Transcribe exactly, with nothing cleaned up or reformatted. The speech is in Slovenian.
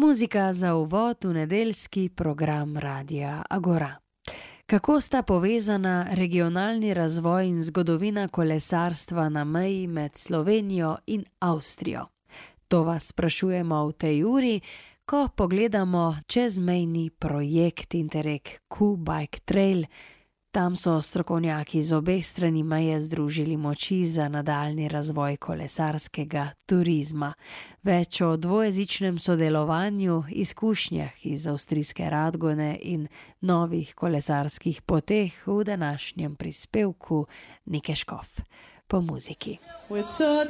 Muzika za uvod v nedeljski program Radia Agora. Kako sta povezana regionalni razvoj in zgodovina kolesarstva na meji med Slovenijo in Avstrijo? To vas sprašujemo v tej uri, ko pogledamo čezmejni projekt Interreg Q Bike Trail. Tam so strokovnjaki z obeh strani meje združili moči za nadaljnji razvoj kolesarskega turizma. Več o dvojezičnem sodelovanju, izkušnjah iz avstrijske Radgone in novih kolesarskih poteh v današnjem prispevku Nike Škof. Po muziki. With a